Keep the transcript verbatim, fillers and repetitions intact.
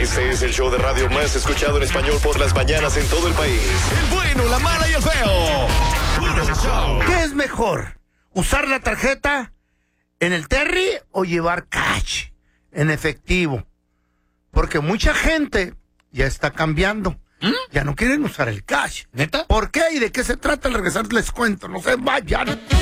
Este es el show de radio más escuchado en español por las mañanas en todo el país. El bueno, la mala y el feo. Puro show. ¿Qué es mejor? ¿Usar la tarjeta en el Terry o llevar cash en efectivo? Porque mucha gente ya está cambiando. ¿Mm? Ya no quieren usar el cash. ¿Neta? ¿Por qué y de qué se trata? Al regresar les cuento. No se vayan.